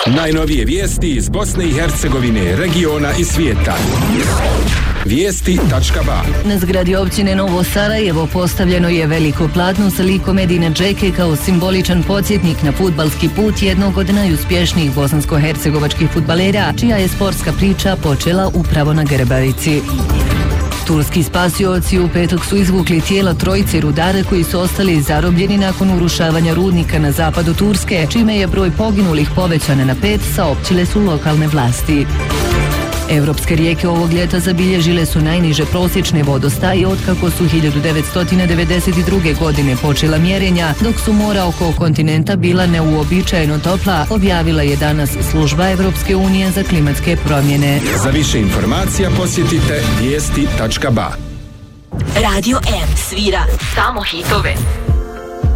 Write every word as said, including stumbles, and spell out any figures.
Najnovije vijesti iz Bosne i Hercegovine, regiona i svijeta. Vijesti tačka ba. Na zgradi općine Novo Sarajevo postavljeno je veliko platno sa likom Edina Džeke kao simboličan podsjetnik na fudbalski put jednog od najuspješnijih bosansko-hercegovačkih fudbalera, čija je sportska priča počela upravo na Grbavici. Turski spasioci u petak su izvukli tijela trojice rudara koji su ostali zarobljeni nakon urušavanja rudnika na zapadu Turske, čime je broj poginulih povećan na pet, saopćile su lokalne vlasti. Evropske rijeke ovog ljeta zabilježile su najniže prosječne vodostaje otkako su hiljadu devetsto devedeset druge. godine počela mjerenja, dok su mora oko kontinenta bila neuobičajeno topla, objavila je danas služba Evropske unije za klimatske promjene. Za više informacija posjetite vijesti tačka ba. Radio M svira samo hitove.